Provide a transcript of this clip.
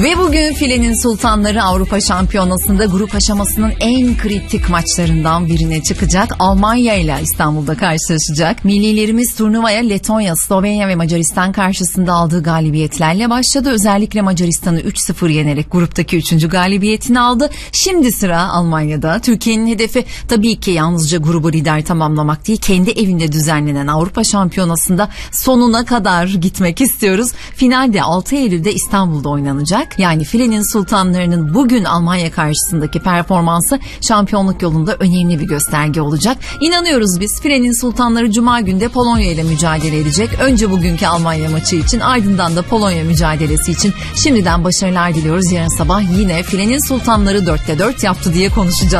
Ve bugün Filenin Sultanları Avrupa Şampiyonası'nda grup aşamasının en kritik maçlarından birine çıkacak. Almanya ile İstanbul'da karşılaşacak. Millilerimiz turnuvaya Letonya, Slovenya ve Macaristan karşısında aldığı galibiyetlerle başladı. Özellikle Macaristan'ı 3-0 yenerek gruptaki 3. galibiyetini aldı. Şimdi sıra Almanya'da. Türkiye'nin hedefi tabii ki yalnızca grubu lider tamamlamak değil, kendi evinde düzenlenen Avrupa Şampiyonası'nda sonuna kadar gitmek istiyoruz. Finalde 6 Eylül'de İstanbul'da oynanacak. Yani Filenin Sultanları'nın bugün Almanya karşısındaki performansı şampiyonluk yolunda önemli bir gösterge olacak. İnanıyoruz biz. Filenin Sultanları Cuma günde Polonya ile mücadele edecek. Önce bugünkü Almanya maçı için, ardından da Polonya mücadelesi için şimdiden başarılar diliyoruz. Yarın sabah yine Filenin Sultanları 4'te 4 yaptı diye konuşacağız.